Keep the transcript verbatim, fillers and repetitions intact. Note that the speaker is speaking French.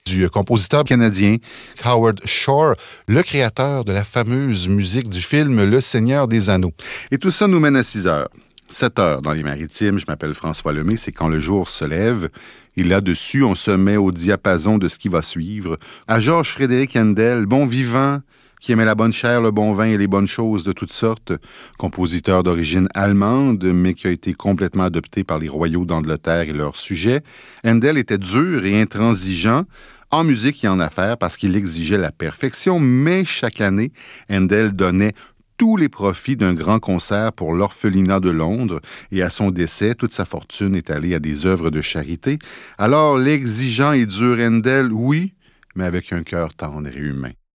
du compositeur canadien Howard Shore, le créateur de la fameuse musique du film Le Seigneur des Anneaux. Et tout ça nous mène à six heures. sept heures dans les Maritimes, je m'appelle François Lemay, c'est quand le jour se lève. Et là-dessus, on se met au diapason de ce qui va suivre. À Georges Frédéric Handel, bon vivant, qui aimait la bonne chair, le bon vin et les bonnes choses de toutes sortes, compositeur d'origine allemande, mais qui a été complètement adopté par les royaux d'Angleterre et leurs sujets. Handel était dur et intransigeant en musique et en affaires parce qu'il exigeait la perfection, mais chaque année, Handel donnait tous les profits d'un grand concert pour l'orphelinat de Londres, et à son décès, toute sa fortune est allée à des œuvres de charité. Alors, l'exigeant et dur Handel, oui, mais avec un cœur tendre et humain.